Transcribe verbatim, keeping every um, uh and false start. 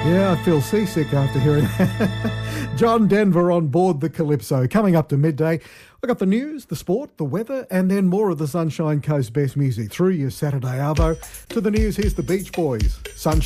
Yeah, I feel seasick after hearing that. John Denver on board the Calypso. Coming up to midday, I got the news, the sport, the weather, and then more of the Sunshine Coast best music through your Saturday arvo. To the news, here's the Beach Boys. Sunshine.